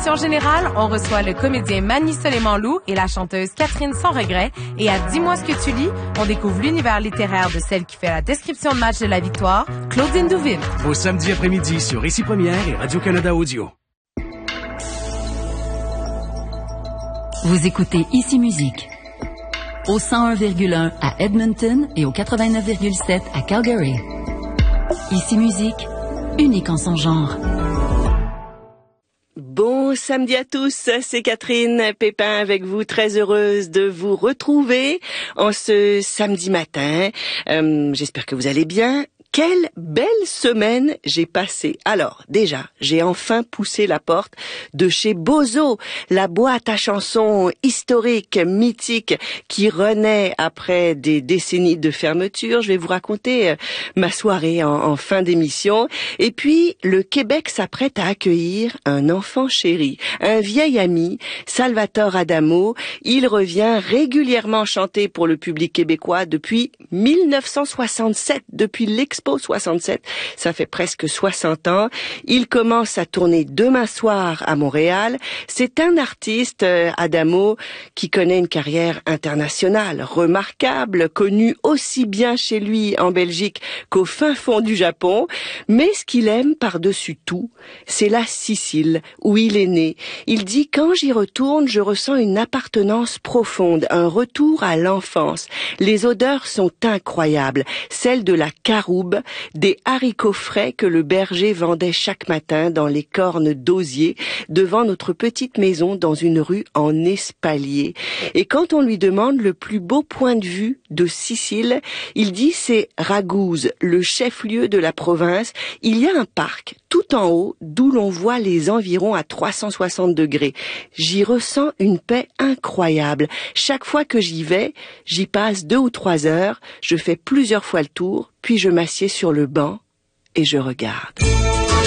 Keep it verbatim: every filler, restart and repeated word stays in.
Question générale, on reçoit le comédien Manny Soleiman-Lou et la chanteuse Catherine Sans Regret. Et à Dis-moi ce que tu lis, on découvre l'univers littéraire de celle qui fait la description de match de la victoire, Claudine Douville. Vos samedis après-midi sur Ici Première et Radio-Canada Audio. Vous écoutez Ici Musique au cent un virgule un à Edmonton et au quatre-vingt-neuf virgule sept à Calgary. Ici Musique, unique en son genre. Bon samedi à tous, c'est Catherine Pépin avec vous, très heureuse de vous retrouver en ce samedi matin. Euh, j'espère que vous allez bien. Quelle belle semaine j'ai passée. Alors, déjà, j'ai enfin poussé la porte de chez Bozo, la boîte à chansons historique, mythique, qui renaît après des décennies de fermeture. Je vais vous raconter euh, ma soirée en, en fin d'émission. Et puis, le Québec s'apprête à accueillir un enfant chéri, un vieil ami, Salvatore Adamo. Il revient régulièrement chanter pour le public québécois depuis mille neuf cent soixante-sept, depuis l'ex Expo soixante-sept, ça fait presque soixante ans. Il commence à tourner demain soir à Montréal. C'est un artiste, euh, Adamo, qui connaît une carrière internationale remarquable, connu aussi bien chez lui en Belgique qu'au fin fond du Japon. Mais ce qu'il aime par-dessus tout, c'est la Sicile, où il est né. Il dit « Quand j'y retourne, je ressens une appartenance profonde, un retour à l'enfance. Les odeurs sont incroyables, celles de la caroube, des haricots frais que le berger vendait chaque matin dans les cornes d'osier devant notre petite maison dans une rue en espalier. Et quand on lui demande le plus beau point de vue de Sicile, il dit c'est Raguse, le chef-lieu de la province. Il y a un parc tout en haut d'où l'on voit les environs à trois cent soixante degrés. J'y ressens une paix incroyable. Chaque fois que j'y vais, j'y passe deux ou trois heures, je fais plusieurs fois le tour, puis je m'assieds sur le banc et je regarde.